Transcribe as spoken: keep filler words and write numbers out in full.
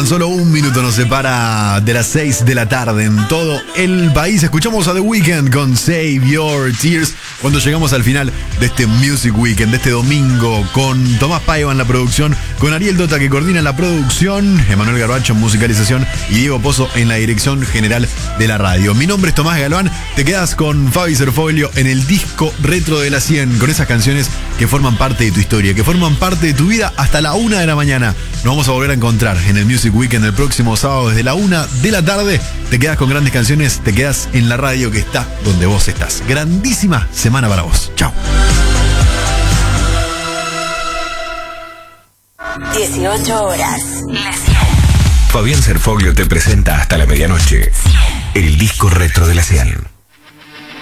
Tan solo un minuto nos separa de las seis de la tarde en todo el país. Escuchamos a The Weeknd con Save Your Tears cuando llegamos al final de este Music Weekend, de este domingo, con Tomás Paiva en la producción, con Ariel Dota que coordina la producción, Emanuel Garbacho en musicalización y Diego Pozo en la dirección general de la radio. Mi nombre es Tomás Galván, te quedas con Fabi Serfolio en el disco retro de la cien, con esas canciones que forman parte de tu historia, que forman parte de tu vida hasta la una de la mañana. Nos vamos a volver a encontrar en el Music Weekend el próximo sábado desde la una de la tarde. Te quedas con grandes canciones, te quedas en la radio que está donde vos estás. Grandísima semana para vos. Chao. dieciocho horas. Fabián Serfolio te presenta hasta la medianoche el disco retro de la cien.